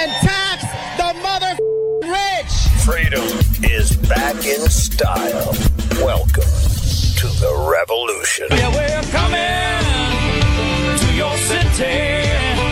and tax the mother rich. Freedom is back in style. Welcome to the revolution. Yeah, we're coming to your city.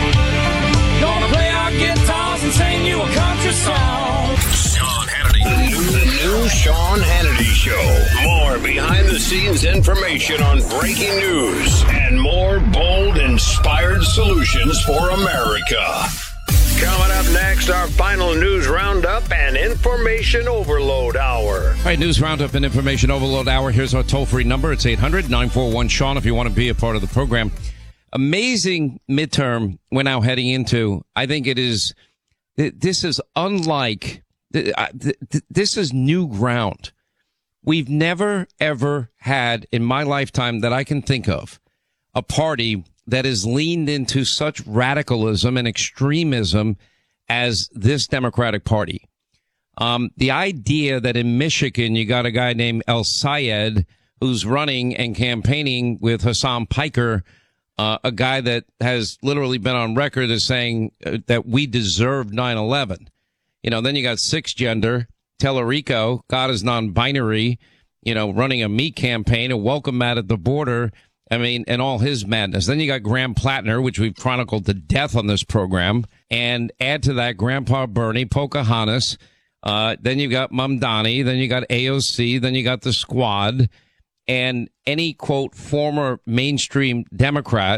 Gonna play our guitars and sing you a country song. Sean Hannity. The new Sean Hannity Show. More behind-the-scenes information on breaking news and more bold, inspired solutions for America. Coming up next, our final news roundup and information overload hour. All right, news roundup and information overload hour. Here's our toll-free number. It's 800-941-SEAN if you want to be a part of the program. Amazing midterm we're now heading into. I think this is unlike, this is new ground. We've never, ever had in my lifetime that I can think of a party that has leaned into such radicalism and extremism as this Democratic Party. The idea that in Michigan you got a guy named El Sayed who's running and campaigning with Hassan Piker, a guy that has literally been on record as saying that we deserve 9/11. You know, then you got Six Gender, Tellerico, God is non-binary, running a me campaign, a welcome mat at the border. I mean, and all his madness. Then you got Graham Plattner, which we've chronicled to death on this program. And add to that Grandpa Bernie, Pocahontas. Then you got Mamdani. Then you got AOC. Then you got the Squad. And any, quote, former mainstream Democrat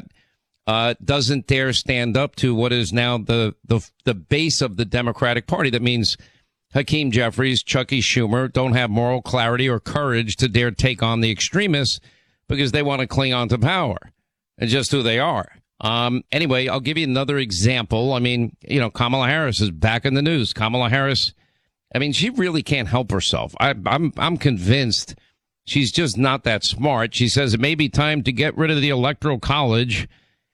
doesn't dare stand up to what is now the base of the Democratic Party. That means Hakeem Jeffries, Chucky Schumer don't have moral clarity or courage to dare take on the extremists, because they want to cling on to power and just who they are. Anyway, I'll give you another example. I mean, Kamala Harris is back in the news. Kamala Harris, I mean, she really can't help herself. I'm convinced she's just not that smart. She says it may be time to get rid of the Electoral College.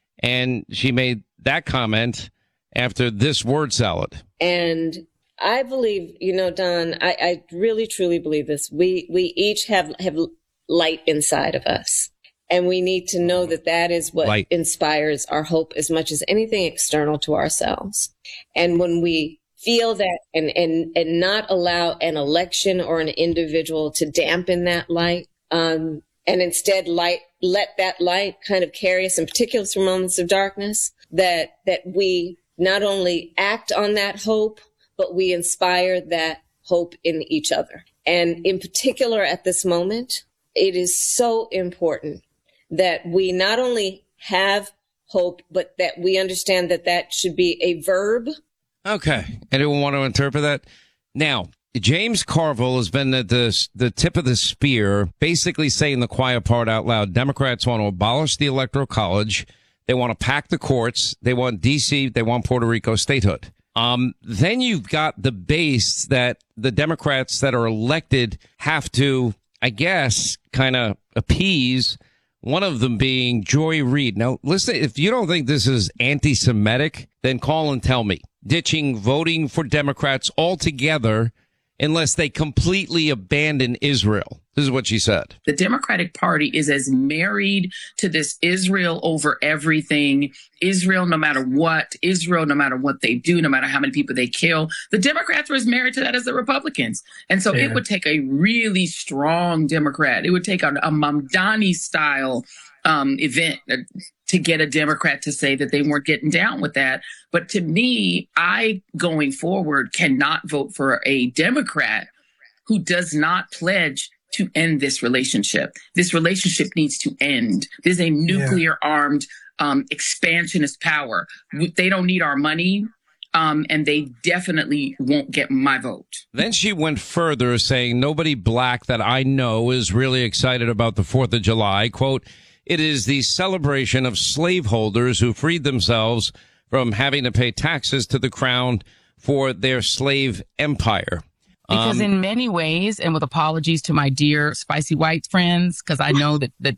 And she made that comment after this word salad. And I believe, Don, I really, truly believe this. We each have light inside of us. And we need to know that is what inspires our hope as much as anything external to ourselves. And when we feel that and not allow an election or an individual to dampen that light, and instead let that light kind of carry us in particular through moments of darkness, that we not only act on that hope, but we inspire that hope in each other. And in particular at this moment, it is so important that we not only have hope, but that we understand that should be a verb. Okay. Anyone want to interpret that? Now, James Carville has been at the tip of the spear, basically saying the quiet part out loud. Democrats want to abolish the Electoral College. They want to pack the courts. They want D.C. They want Puerto Rico statehood. Then you've got the base that the Democrats that are elected have to, I guess, kind of appease, one of them being Joy Reid. Now, listen, if you don't think this is anti-Semitic, then call and tell me. Ditching voting for Democrats altogether unless they completely abandon Israel. This is what she said. The Democratic Party is as married to this Israel over everything. Israel, no matter what. Israel, no matter what they do, no matter how many people they kill. The Democrats were as married to that as the Republicans. And so it would take a really strong Democrat. It would take a Mamdani-style event to get a Democrat to say that they weren't getting down with that. But to me, I, going forward, cannot vote for a Democrat who does not pledge to end this relationship. This relationship needs to end. There's a nuclear armed expansionist power. They don't need our money. And they definitely won't get my vote. Then she went further, saying nobody black that I know is really excited about the 4th of July. Quote, it is the celebration of slaveholders who freed themselves from having to pay taxes to the crown for their slave empire. Because in many ways, and with apologies to my dear spicy white friends, because I know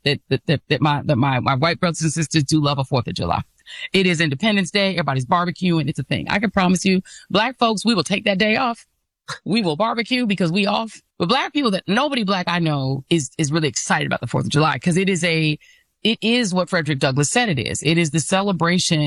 that my white brothers and sisters do love a 4th of July. It is Independence Day. Everybody's barbecuing. It's a thing. I can promise you, black folks, we will take that day off. We will barbecue because we off. But black people that nobody black I know is really excited about the 4th of July because it is what Frederick Douglass said it is. It is the celebration